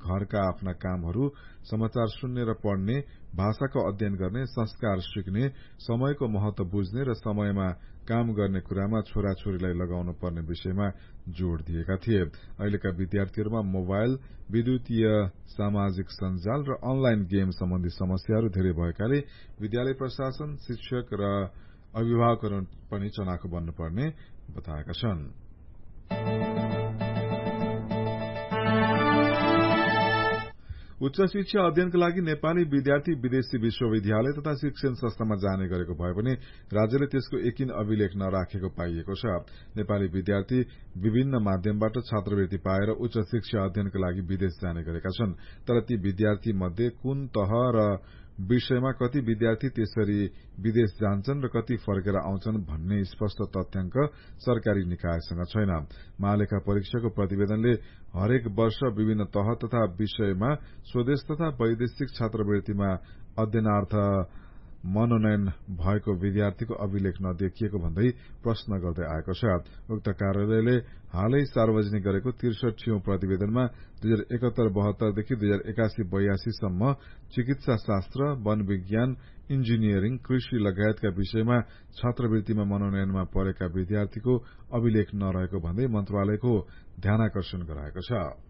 घरका आफ्ना कामहरू, समाचार सुन्ने र पढ़ने, भाषाको अध्ययन गर्ने, संस्कार सिक्ने, समयको महत्व बुझ्ने र समयमा काम गर्ने कुरामा छोराछोरीलाई लगाउनु पर्ने विषयमा जोड़ दिएका थिए। अहिलेका विद्यार्थीहरूमा मोबाइल, विद्युतीय सामाजिक सञ्जाल र अनलाइन गेम सम्बन्धी समस्याहरू धेरै भएकाले विद्यालय प्रशासन, शिक्षक र अभिभावकहरू पनि चनाखो बन्नुपर्ने बताएका छन्। उच्च शिक्षा अध्ययनका लागि नेपाली विद्यार्थी विदेशी विश्वविद्यालय तथा शिक्षण संस्थामा जाने गरेको भए पनि राज्यले त्यसको एकिन अभिलेख नराखेको पाइएको छ। नेपाली विद्यार्थी विभिन्न माध्यमबाट छात्रवृत्ति पाएर उच्च शिक्षा अध्ययनका लागि विदेश जाने गरेका छन्। तर ती विद्यार्थी मध्ये कुन तह र विषयमा कति विद्यार्थी त्यसरी विदेश जान्छन् र कति फर्केर आउँछन् भन्ने स्पष्ट तथ्याङ्क सरकारी निकायसँग छैन। महालेखा परीक्षाको प्रतिवेदनले हरेक वर्ष विभिन्न तह तथा विषयमा स्वदेश तथा वैदेशिक छात्रवृत्तिमा अध्ययनार्थ मनोनयन भएको विद्यार्थीको अभिलेख नदेखिएको भन्दै प्रश्न गर्दै आएको छ। उक्त कार्यालयले हालै सार्वजनिक गरेको 63औं प्रतिवेदनमा 2071-72 देखि 2081-82 सम्म चिकित्सा शास्त्र, वन विज्ञान, इन्जिनियरिङ, कृषि लगायतका विषयमा छात्रवृत्तिमा मनोनयनमा परेका विद्यार्थीको अभिलेख नरहेको भन्दै मन्त्रालयको ध्यानाकर्षण गराएको छ।